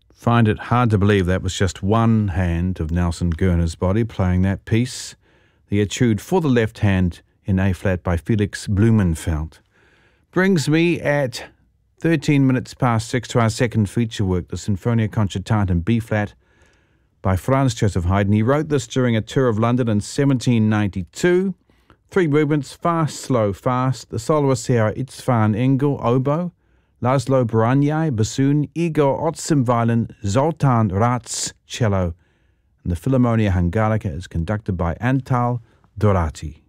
Find it hard to believe that was just one hand of Nelson Gurner's body playing that piece. The etude for the left hand in A-flat by Felix Blumenfeld. Brings me at 13 minutes past 6 to our second feature work, the Sinfonia Concertante in B-flat by Franz Joseph Haydn. He wrote this during a tour of London in 1792. 3 movements, fast, slow, fast. The soloists here are István Engel, oboe, Laszlo Baranyai, bassoon, Igor Otzim, violin, Zoltán Ratz, cello. And the Philharmonia Hungarica is conducted by Antal Dorati.